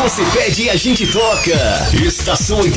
Você pede e a gente toca. Estação 80.